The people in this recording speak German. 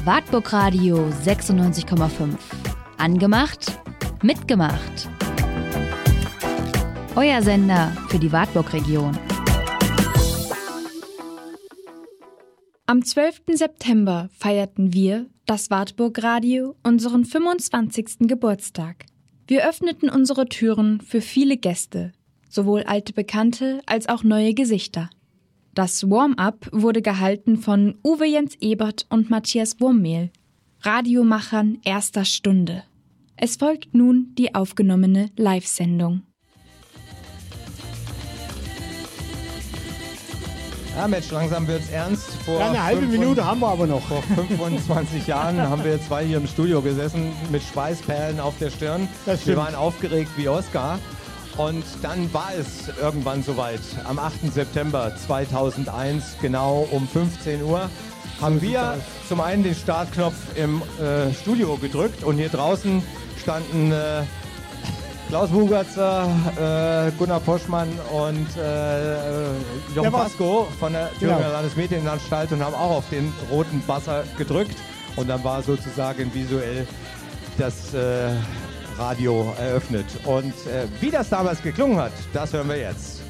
Wartburg Radio 96,5. Angemacht, mitgemacht. Euer Sender für die Wartburg-Region. Am 12. September feierten wir, das Wartburg Radio, unseren 25. Geburtstag. Wir öffneten unsere Türen für viele Gäste, sowohl alte Bekannte als auch neue Gesichter. Das Warm-up wurde gehalten von Uwe Jens Ebert und Matthias Wurmmehl, Radiomachern erster Stunde. Es folgt nun die aufgenommene Live-Sendung. Ja, Mensch, langsam wird's ernst. Eine halbe Minute haben wir aber noch. Vor 25 Jahren haben wir zwei hier im Studio gesessen mit Schweißperlen auf der Stirn. Wir waren aufgeregt wie Oscar. Und dann war es irgendwann soweit. Am 8. September 2001, genau um 15 Uhr, haben wir zum einen den Startknopf im Studio gedrückt. Und hier draußen standen Klaus Wugerzer, Gunnar Poschmann und Jochen Pasco von der Thüringer Landesmedienanstalt und haben auch auf den roten Buzzer gedrückt. Und dann war sozusagen visuell das Radio eröffnet. Und wie das damals geklungen hat, das hören wir jetzt.